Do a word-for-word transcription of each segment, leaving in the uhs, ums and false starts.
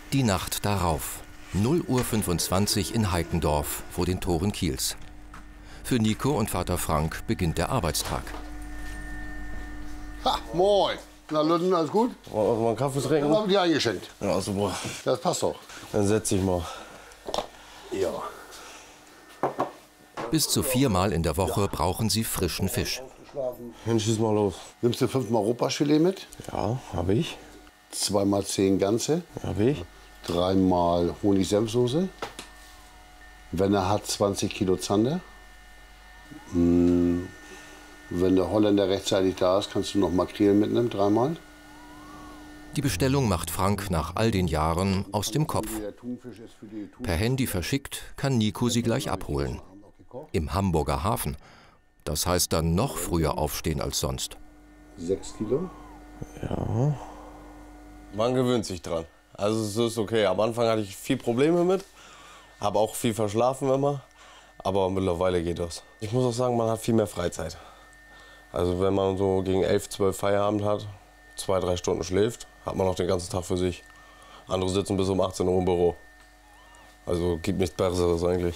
Die Nacht darauf, null Uhr fünfundzwanzig in Heikendorf vor den Toren Kiels. Für Nico und Vater Frank beginnt der Arbeitstag. Ha, moin. Na, Lütten, alles gut? Wollen wir mal einen Kaffee trinken? Das haben wir dir eingeschenkt. Ja, super. Das passt doch. Dann setz dich mal. Ja. Bis zu viermal in der Woche brauchen sie frischen Fisch. Dann schieß mal los. Nimmst du fünfmal Europagelee mit? Ja, habe ich. Zweimal zehn ganze. Habe ich. Dreimal Honig-Senfsoße. Wenn er hat, zwanzig Kilo Zander. Hm. Wenn der Holländer rechtzeitig da ist, kannst du noch Makrelen mitnehmen, dreimal. Die Bestellung macht Frank nach all den Jahren aus dem Kopf. Per Handy verschickt, kann Nico sie gleich abholen. Im Hamburger Hafen. Das heißt dann noch früher aufstehen als sonst. Sechs Kilo? Ja. Man gewöhnt sich dran. Also es ist okay. Am Anfang hatte ich viel Probleme mit. Habe auch viel verschlafen immer. Aber mittlerweile geht das. Ich muss auch sagen, man hat viel mehr Freizeit. Also wenn man so gegen elf, zwölf Feierabend hat, zwei, drei Stunden schläft, hat man noch den ganzen Tag für sich. Andere sitzen bis um achtzehn Uhr im Büro. Also gibt nichts Besseres eigentlich.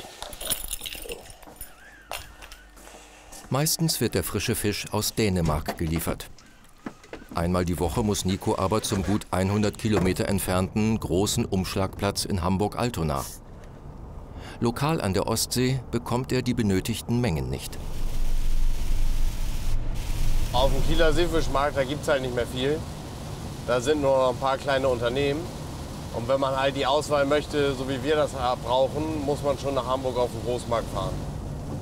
Meistens wird der frische Fisch aus Dänemark geliefert. Einmal die Woche muss Nico aber zum gut hundert Kilometer entfernten großen Umschlagplatz in Hamburg-Altona. Lokal an der Ostsee bekommt er die benötigten Mengen nicht. Auf dem Kieler Seefischmarkt, da gibt es halt nicht mehr viel. Da sind nur noch ein paar kleine Unternehmen. Und wenn man halt die Auswahl möchte, so wie wir das brauchen, muss man schon nach Hamburg auf den Großmarkt fahren.